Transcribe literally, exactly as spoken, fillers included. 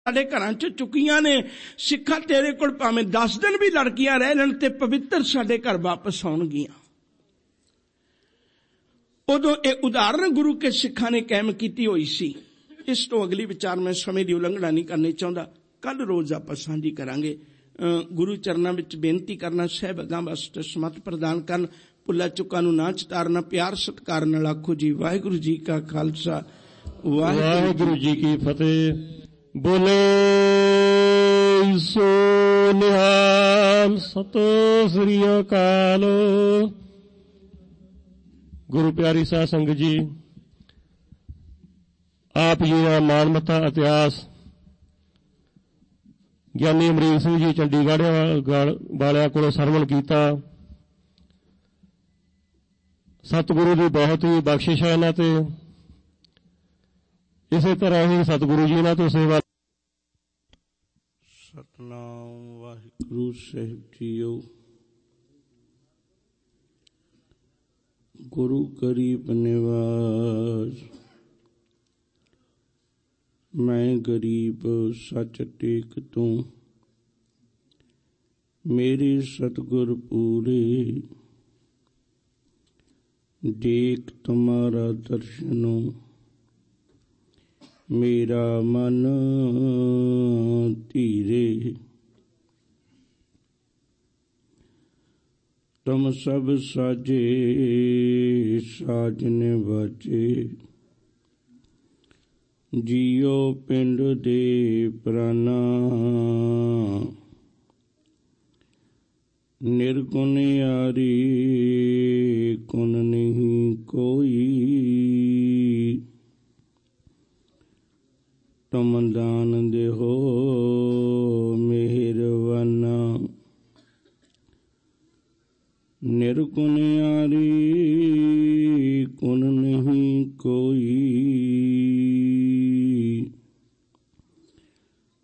ਸਾਡੇ ਘਰਾਂ ਚ ਚੁੱਕੀਆਂ ਨੇ। ਸਿੱਖਾਂ ਤੇਰੇ ਕੋਲ ਭਾਵੇਂ ਦਸ ਦਿਨ ਵੀ ਲੜਕੀਆਂ ਰਹਿ ਲੈਣ ਤੇ ਪਵਿੱਤਰ ਸਾਡੇ ਘਰ ਵਾਪਸ ਆਉਣਗੀਆਂ। ਉਦੋਂ ਇਹ ਉਦਾਹਰਨ ਗੁਰੂ ਕੇ ਸਿੱਖਾਂ ਨੇ ਕਾਇਮ ਕੀਤੀ ਹੋਈ ਸੀ। ਇਸ ਤੋਂ ਅਗਲੀ ਵਿਚਾਰ ਮੈਂ ਸਮੇਂ ਦੀ ਉਲੰਘਣਾ ਨਹੀਂ ਕਰਨੀ ਚਾਹੁੰਦਾ, ਕੱਲ ਰੋਜ਼ ਆਪਾਂ ਸਾਂਝੀ ਕਰਾਂਗੇ। ਗੁਰੂ ਚਰਨਾਂ ਵਿੱਚ ਬੇਨਤੀ ਕਰਨਾ, ਸਹਿਬਜ਼ਾਂ ਵਾਸਤੇ ਸਮਤ ਪ੍ਰਦਾਨ ਕਰਨ, ਭੁੱਲਾ ਚੁੱਕਾਂ ਨੂੰ ਨਾ ਚਿਤਾਰਨਾ, ਪਿਆਰ ਸਤਿਕਾਰ ਨਾਲ ਆਖੋ ਜੀ ਵਾਹਿਗੁਰੂ ਜੀ ਕਾ ਖਾਲਸਾ ਵਾਹਿਗੁਰੂ ਜੀ ਕੀ ਫਤਿਹ। ਬੋਲੇ ਸੋ ਨਿਹਾਲ, ਸਤਿ ਸ੍ਰੀ ਅਕਾਲ। ਗੁਰੂ ਪਿਆਰੀ ਸਾਧ ਸੰਗਤ ਜੀ, ਆਪ ਜੀ ਦਾ ਮਾਨਮੱਤਾ ਇਤਿਹਾਸ ਗਿਆਨੀ ਅਮਰੀਕ ਸਿੰਘ ਜੀ ਚੰਡੀਗੜ੍ਹ ਵਾਲਿਆਂ ਕੋਲੋਂ ਸਰਵਣ ਕੀਤਾ। ਸਤਿਗੁਰੂ ਦੀ ਬਹੁਤ ਹੀ ਬਖਸ਼ਿਸ਼ ਹੈ ਇਹਨਾਂ ਤੇ। ਇਸੇ ਤਰ੍ਹਾਂ ਹੀ ਸਤਿਗੁਰੂ ਜੀ ਇਹਨਾਂ ਤੋਂ ਸੇਵਾ। ਸਤਿਨਾਮ ਵਾਹਿਗੁਰੂ ਸਾਹਿਬ ਜੀਓ। ਗੁਰੂ ਗਰੀਬ ਨਿਵਾਸ, ਮੈਂ ਗਰੀਬ ਸੱਚ ਟੇਕ ਤੂੰ, ਮੇਰੇ ਸਤਿਗੁਰ ਪੂਰੇ, ਦੇਖ ਤੁਮਾਰਾ ਦਰਸ਼ਨੋ, ਮੇਰਾ ਮਨ ਧੀਰੇ। ਤੁਮ ਸਭ ਸਾਜੇ ਸਾਜਨ ਬਾਜੇ, ਜੀਓ ਪਿੰਡ ਦੇ ਪ੍ਰਾਨਾ, ਨਿਰਗੁਣ ਯਾਰੀ ਗੁਣ ਨਹੀਂ ਕੋਈ, ਤੁਮ ਦਾਨ ਦੇਹੋ ਮਿਹਰਬਾਨਾ, ਨਿਰਗੁਣ ਯਾਰੀ ਗੁਣ ਨਹੀਂ ਕੋਈ,